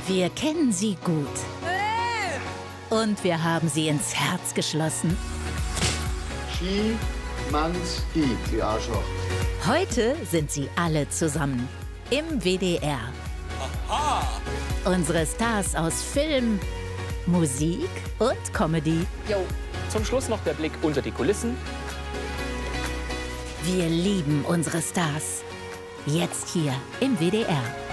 Wir kennen sie gut. Und wir haben sie ins Herz geschlossen. Schimanski, die Arschloch. Heute sind sie alle zusammen. Im WDR. Aha. Unsere Stars aus Film, Musik und Comedy. Jo. Zum Schluss noch der Blick unter die Kulissen. Wir lieben unsere Stars. Jetzt hier im WDR.